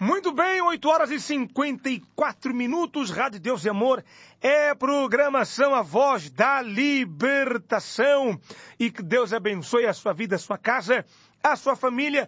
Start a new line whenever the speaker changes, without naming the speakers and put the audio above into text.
Muito bem, 8 horas e 54 minutos, Rádio Deus e Amor, é programação A Voz da Libertação. E que Deus abençoe a sua vida, a sua casa, a sua família